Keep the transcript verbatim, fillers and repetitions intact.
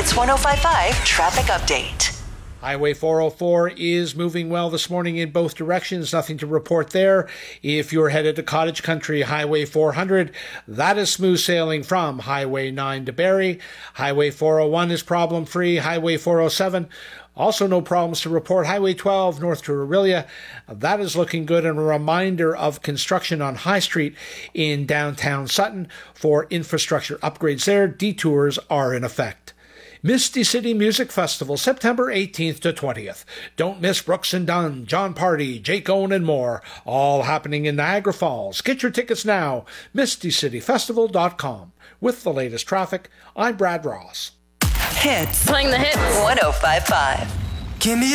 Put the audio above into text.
Hits one oh five point five Traffic Update. Highway four oh four is moving well this morning in both directions. Nothing to report there. If you're headed to Cottage Country, Highway four hundred, that is smooth sailing from Highway nine to Barrie. Highway four oh one is problem-free. Highway four oh seven, also no problems to report. Highway twelve north to Orillia, that is looking good. And a reminder of construction on High Street in downtown Sutton for infrastructure upgrades there. Detours are in effect. Misty City Music Festival, September eighteenth to twentieth. Don't miss Brooks and Dunn, John Party, Jake Owen, and more. All happening in Niagara Falls. Get your tickets now. misty city festival dot com. With the latest traffic, I'm Brad Ross. Hits. Playing the hits. one oh five point five. Give me